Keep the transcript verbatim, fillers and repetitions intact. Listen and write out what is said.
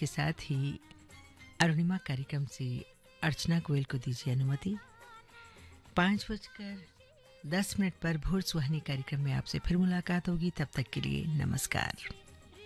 के साथ ही अरुणिमा कार्यक्रम से अर्चना गोयल को दीजिए अनुमति। पाँच बजकर दस मिनट पर भोर सुहानी कार्यक्रम में आपसे फिर मुलाकात होगी। तब तक के लिए नमस्कार।